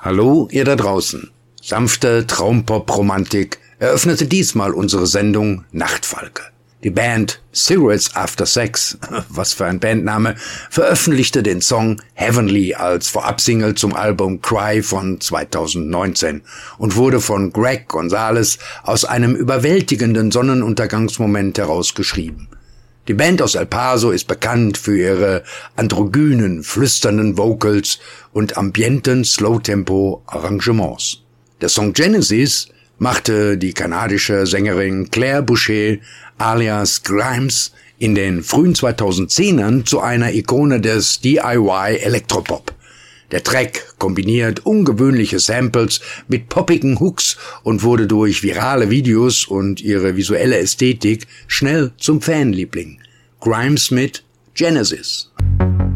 Hallo, ihr da draußen. Sanfte Traumpop-Romantik eröffnete diesmal unsere Sendung Nachtfalke. Die Band Cigarettes After Sex, was für ein Bandname, veröffentlichte den Song Heavenly als Vorabsingle zum Album Cry von 2019 und wurde von Greg Gonzalez aus einem überwältigenden Sonnenuntergangsmoment herausgeschrieben. Die Band aus El Paso ist bekannt für ihre androgynen, flüsternden Vocals und ambienten Slow-Tempo-Arrangements. Der Song Genesis machte die kanadische Sängerin Claire Boucher alias Grimes in den frühen 2010ern zu einer Ikone des DIY Elektropop. Der Track kombiniert ungewöhnliche Samples mit poppigen Hooks und wurde durch virale Videos und ihre visuelle Ästhetik schnell zum Fanliebling. Grimes mit Genesis.